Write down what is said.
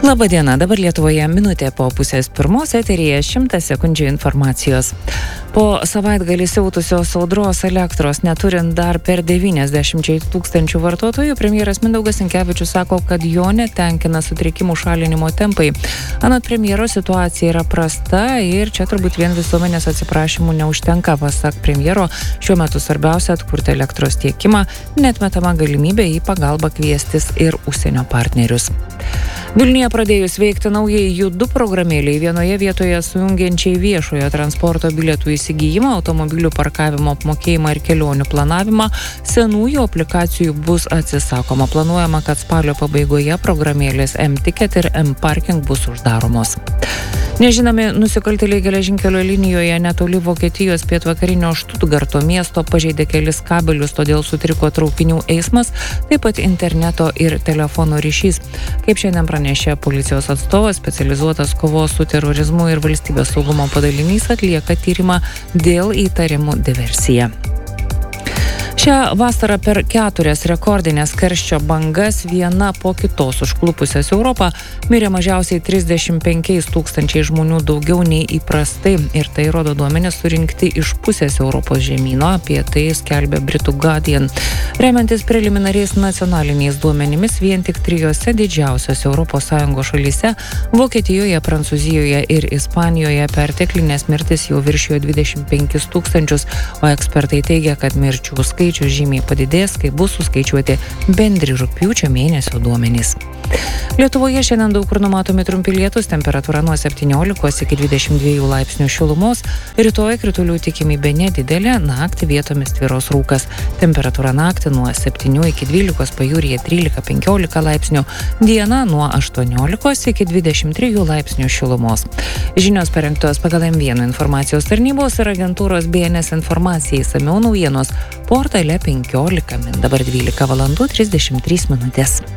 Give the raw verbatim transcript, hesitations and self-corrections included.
Labadiena, dabar Lietuvoje minutė po pusės pirmos, eteryje šimtas sekundžių informacijos. Po savaitgalį siautusios audros elektros neturint dar per devyniasdešimt tūkstančių vartotojų, premjeras Mindaugas Sinkevičius sako, kad jo netenkina sutrikimų šalinimo tempai. Anot premjero situacija yra prasta ir čia turbūt vien visuomenės atsiprašymų neužtenka. Pasak premjero, šiuo metu svarbiausia atkurti elektros tiekimą, neatmetama galimybė į pagalbą kviestis ir užsienio partnerius. Vilniuje pradėjus veikti naujai Judu programėliai vienoje vietoje sujungiančiai viešojo transporto bilietų įsigijimą, automobilių parkavimo apmokėjimą ir kelionių planavimą, senųjų aplikacijų bus atsisakoma. Planuojama, kad spalio pabaigoje programėlės M-Ticket ir M-Parking bus uždaromos. Nežinomi nusikaltėliai geležinkelio linijoje netoli Vokietijos pietvakarinio Štutgarto miesto pažeidė kelis kabelius, todėl sutriko traukinių eismas, taip pat interneto ir telefono ryšys. Kaip šiandien pranešė policijos atstovas, specializuotas kovos su terorizmu ir valstybės saugumo padalinys atlieka tyrimą dėl įtarimų diversija. Šią vasarą per keturias rekordinės karščio bangas viena po kitos užklupusias Europą mirė mažiausiai trisdešimt penkiais tūkstančiais žmonių daugiau nei įprastai. Ir tai rodo duomenys surinkti iš pusės Europos žemyno, apie tai skelbia Britų Guardian. Remiantis preliminariais nacionaliniais duomenimis, vien tik trijose didžiausiose Europos Sąjungos šalyse – Vokietijoje, Prancūzijoje ir Ispanijoje – perteklinės mirtis jau viršijo dvidešimt penkis tūkstančius, o ekspertai teigia, kad mirčių skaičius žymiai padidės, kai bus suskaičiuoti bendri rugpjūčio mėnesio duomenys. Lietuvoje šiandien daug kur numatomi trumpi lietūs, temperatūra nuo septyniolikos iki dvidešimt dviejų laipsnių šilumos, rytoj kritulių tikimybė nedidelė, naktį vietomis tvyros rūkas. Temperatūra naktį nuo septynių iki dvylikos, pajūryje trylika penkiolika laipsnių, diena nuo aštuoniolikos iki dvidešimt trijų laipsnių šilumos. Žinios parengtos pagal M vienas informacijos tarnybos ir agentūros B N S informacijai, išsamiau naujienos portale penkiolika min. Dabar dvylika valandų trisdešimt trys minutės.